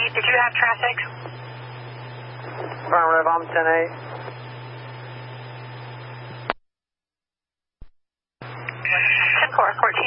did you have traffic? Affirmative, I'm 10-8. 10-4, 14